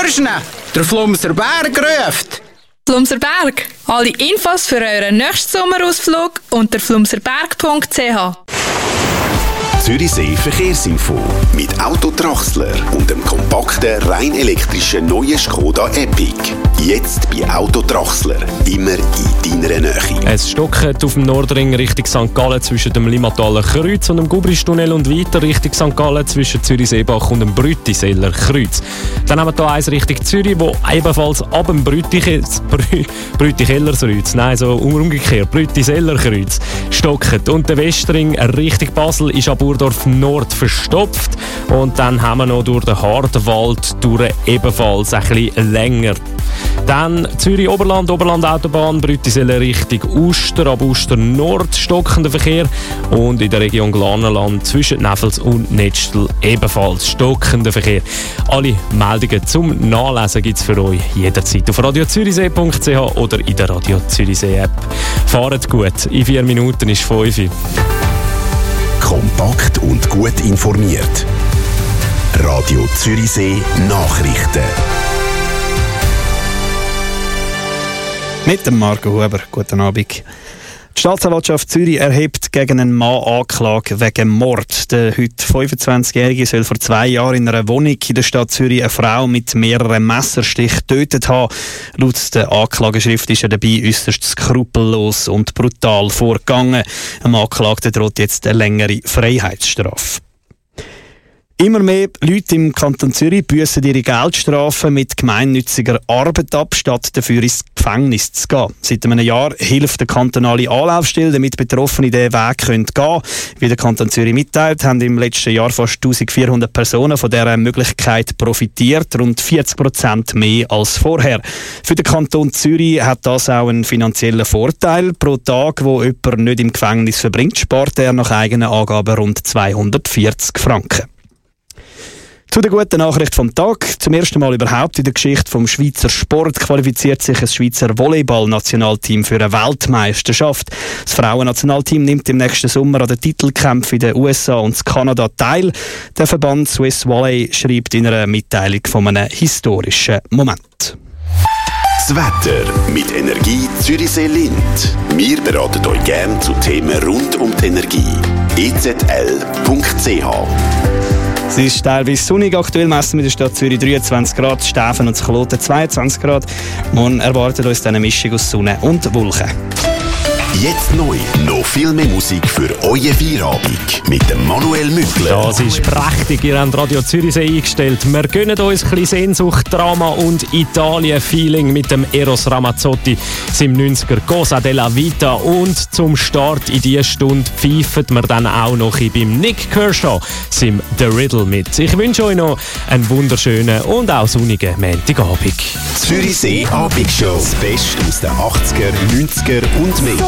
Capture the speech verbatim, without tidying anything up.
hörst du ihn? Der Flumser Berg ruft. Flumser Berg. Alle Infos für euren nächsten Sommerausflug unter flumserberg punkt c h. Zürichsee Verkehrsinfo mit Autotraxler und dem kompakten, rein elektrischen neuen Skoda Epic. Jetzt bei Autotraxler, immer in deiner Nähe. Es stockt auf dem Nordring Richtung Sankt Gallen zwischen dem Limmataler Kreuz und dem Gubristunnel und weiter Richtung Sankt Gallen zwischen Zürich-Seebach und dem Brütiseller Kreuz. Dann haben wir hier eins Richtung Zürich, wo ebenfalls ab dem Brütiseller Kreuz, nein, so umgekehrt, Brütiseller Kreuz stockt. Und der Westring Richtung Basel ist ab Urdorf Nord verstopft. Und dann haben wir noch durch den Hartwald durch ebenfalls ein bisschen länger. Dann Zürich-Oberland, Oberland-Autobahn, Brütiseller Richtung Uster, ab Uster Nord stockender Verkehr und in der Region Glarnerland zwischen Neffels und Netzstel ebenfalls stockender Verkehr. Alle Meldungen zum Nachlesen gibt es für euch jederzeit auf radio zürichsee punkt c h oder in der Radio Zürichsee App. Fahrt gut, in vier Minuten ist fünf. Kompakt und gut informiert. Radio Zürichsee Nachrichten. Mit dem Marco Huber. Guten Abend. Die Staatsanwaltschaft Zürich erhebt gegen einen Mann Anklage wegen Mord. Der heute fünfundzwanzigjährige soll vor zwei Jahren in einer Wohnung in der Stadt Zürich eine Frau mit mehreren Messerstichen getötet haben. Laut der Anklageschrift ist er dabei äußerst skrupellos und brutal vorgegangen. Dem Anklagten droht jetzt eine längere Freiheitsstrafe. Immer mehr Leute im Kanton Zürich büssen ihre Geldstrafen mit gemeinnütziger Arbeit ab, statt dafür ins Gefängnis zu gehen. Seit einem Jahr hilft der kantonale Anlaufstelle, damit Betroffene diesen Weg gehen können. Wie der Kanton Zürich mitteilt, haben im letzten Jahr fast eintausendvierhundert Personen von dieser Möglichkeit profitiert, rund vierzig Prozent mehr als vorher. Für den Kanton Zürich hat das auch einen finanziellen Vorteil. Pro Tag, wo jemand nicht im Gefängnis verbringt, spart er nach eigenen Angaben rund zweihundertvierzig Franken. Zu der guten Nachricht vom Tag. Zum ersten Mal überhaupt in der Geschichte vom Schweizer Sport qualifiziert sich ein Schweizer Volleyball-Nationalteam für eine Weltmeisterschaft. Das Frauennationalteam nimmt im nächsten Sommer an den Titelkämpfen in den U S A und Kanada teil. Der Verband Swiss Volley schreibt in einer Mitteilung von einem historischen Moment. Das Wetter mit Energie Zürichsee Lind. Wir beraten euch gerne zu Themen rund um die Energie. e z l punkt c h. Es ist teilweise sonnig. Aktuell messen wir in der Stadt Zürich dreiundzwanzig Grad, Stäfen und Kloten zweiundzwanzig Grad. Morgen erwartet uns dann eine Mischung aus Sonne und Wolken. Jetzt neu, noch viel mehr Musik für euren Feierabend mit dem Manuel Mückler. Das ist prächtig, ihr habt Radio Zürichsee eingestellt. Wir gönnen uns ein bisschen Sehnsucht, Drama und Italien-Feeling mit dem Eros Ramazzotti, seinem neunziger Cosa della Vita. Und zum Start in diese Stunde pfeifen wir dann auch noch beim Nick Kershaw, seinem The Riddle mit. Ich wünsche euch noch einen wunderschönen und auch sonnigen Montagabend. Zürichsee Abendshow. Das Beste aus den achtziger, neunziger und mehr.